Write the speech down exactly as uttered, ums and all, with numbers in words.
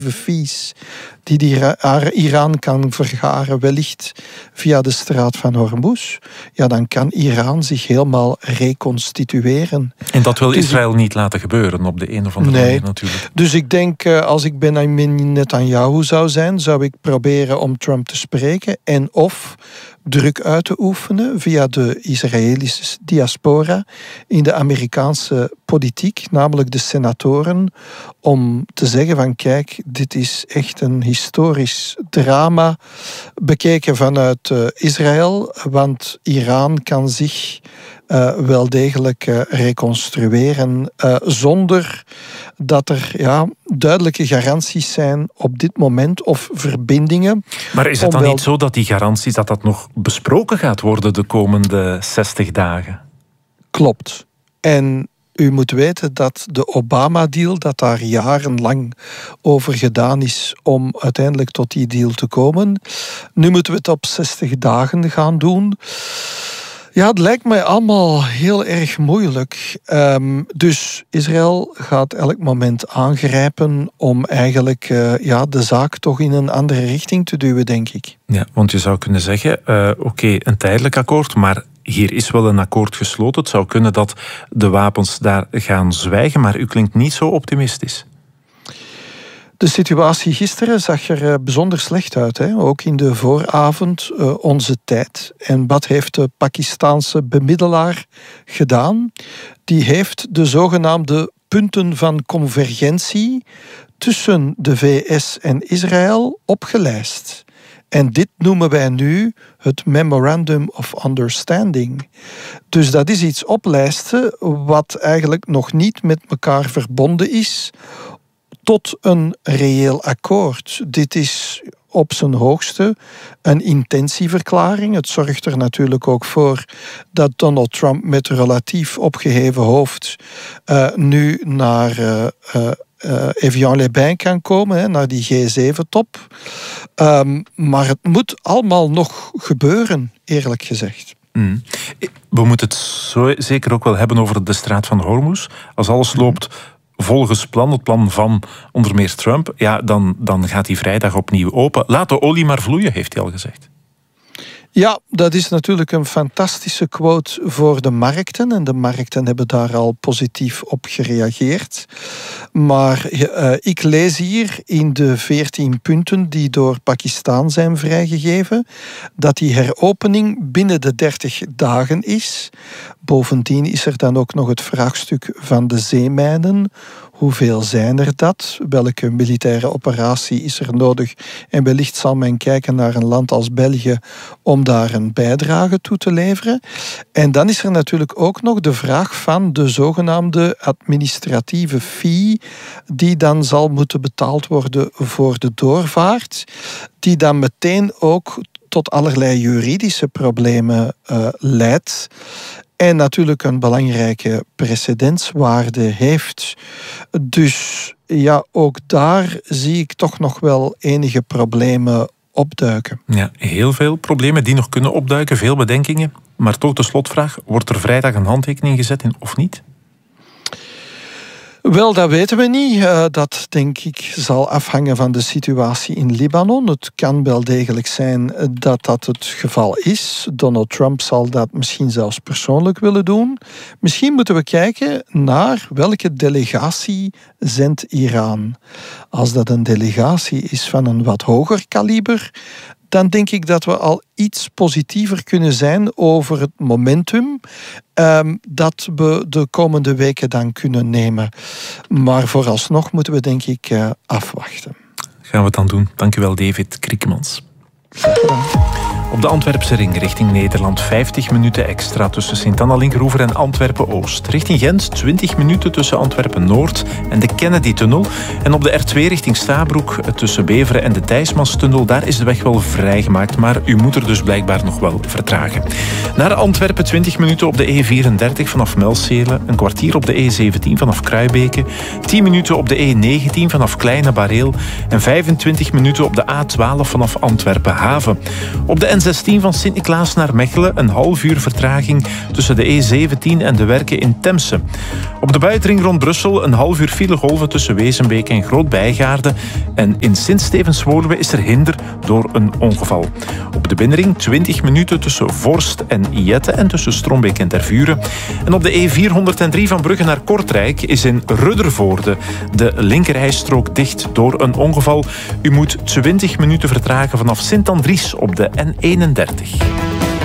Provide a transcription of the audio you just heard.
fees die, die Iran kan vergaren, wellicht via de straat van Hormuz, ja, dan kan Iran zich helemaal reconstitueren. En dat wil dus Israël niet laten gebeuren op de een of andere nee. manier natuurlijk. Dus ik denk, als ik Benjamin Netanyahu zou zijn, zou ik proberen om Trump te spreken en of druk uit te oefenen via de Israëlische diaspora in de Amerikaanse politiek, namelijk de senatoren, om te zeggen van kijk, dit is echt een historisch drama bekeken vanuit uh, Israël, want Iran kan zich uh, wel degelijk uh, reconstrueren uh, zonder dat er ja, duidelijke garanties zijn op dit moment of verbindingen. Maar is het dan wel niet zo dat die garanties, dat dat nog besproken gaat worden de komende zestig dagen? Klopt. En u moet weten dat de Obama-deal, dat daar jarenlang over gedaan is om uiteindelijk tot die deal te komen. Nu moeten we het op zestig dagen gaan doen. Ja, het lijkt mij allemaal heel erg moeilijk. Um, dus Israël gaat elk moment aangrijpen om eigenlijk uh, ja, de zaak toch in een andere richting te duwen, denk ik. Ja, want je zou kunnen zeggen, uh, oké, okay, een tijdelijk akkoord, maar hier is wel een akkoord gesloten. Het zou kunnen dat de wapens daar gaan zwijgen, maar u klinkt niet zo optimistisch. De situatie gisteren zag er bijzonder slecht uit. Hè? Ook in de vooravond, uh, onze tijd. En wat heeft de Pakistaanse bemiddelaar gedaan? Die heeft de zogenaamde punten van convergentie tussen de V S en Israël opgelijst. En dit noemen wij nu het Memorandum of Understanding. Dus dat is iets oplijsten wat eigenlijk nog niet met elkaar verbonden is tot een reëel akkoord. Dit is op zijn hoogste een intentieverklaring. Het zorgt er natuurlijk ook voor dat Donald Trump met relatief opgeheven hoofd uh, nu naar uh, uh, uh, Evian-les-Bains kan komen, hè, naar die G zeven top. Um, maar het moet allemaal nog gebeuren, eerlijk gezegd. Mm. We moeten het zo zeker ook wel hebben over de straat van Hormuz. Als alles loopt volgens plan, het plan van onder meer Trump, ja, dan, dan gaat die vrijdag opnieuw open. Laat de olie maar vloeien, heeft hij al gezegd. Ja, dat is natuurlijk een fantastische quote voor de markten. En de markten hebben daar al positief op gereageerd. Maar uh, ik lees hier in de veertien punten die door Pakistan zijn vrijgegeven, dat die heropening binnen de dertig dagen is. Bovendien is er dan ook nog het vraagstuk van de zeemijnen. Hoeveel zijn er dat? Welke militaire operatie is er nodig? En wellicht zal men kijken naar een land als België om daar een bijdrage toe te leveren. En dan is er natuurlijk ook nog de vraag van de zogenaamde administratieve fee, die dan zal moeten betaald worden voor de doorvaart, die dan meteen ook tot allerlei juridische problemen uh, leidt. En natuurlijk een belangrijke precedentswaarde heeft. Dus ja, ook daar zie ik toch nog wel enige problemen opduiken. Ja, heel veel problemen die nog kunnen opduiken, veel bedenkingen. Maar toch de slotvraag, wordt er vrijdag een handtekening gezet in of niet? Wel, dat weten we niet. Uh, dat, denk ik, zal afhangen van de situatie in Libanon. Het kan wel degelijk zijn dat dat het geval is. Donald Trump zal dat misschien zelfs persoonlijk willen doen. Misschien moeten we kijken naar welke delegatie zendt Iran. Als dat een delegatie is van een wat hoger kaliber, dan denk ik dat we al iets positiever kunnen zijn over het momentum um, dat we de komende weken dan kunnen nemen. Maar vooralsnog moeten we denk ik uh, afwachten. Gaan we het dan doen. Dank u wel, David Kriekemans. Op de Antwerpse ring richting Nederland vijftig minuten extra tussen Sint-Anna-Linkeroever en Antwerpen-Oost. Richting Gent twintig minuten tussen Antwerpen-Noord en de Kennedy-tunnel. En op de R twee richting Stabroek tussen Beveren en de Thijsmanstunnel, daar is de weg wel vrijgemaakt, maar u moet er dus blijkbaar nog wel vertragen. Naar Antwerpen twintig minuten op de E vierendertig vanaf Melcele, een kwartier op de E zeventien vanaf Kruibeke, tien minuten op de E negentien vanaf Kleine Bareel en vijfentwintig minuten op de A twaalf vanaf Antwerpen-Haven. Op de N N zestien van Sint-Niklaas naar Mechelen. Een half uur vertraging tussen de E zeventien en de Werken in Temse. Op de buitenring rond Brussel een half uur filegolven tussen Wezenbeek en Groot-Bijgaarde. En in Sint-Stevens-Woluwe is er hinder door een ongeval. Op de binnenring twintig minuten tussen Vorst en Iette en tussen Strombeek en Tervuren. En op de E vierhonderddrie van Brugge naar Kortrijk is in Ruddervoorde de linkerrijstrook dicht door een ongeval. U moet twintig minuten vertragen vanaf Sint-Andries op de N eenendertig.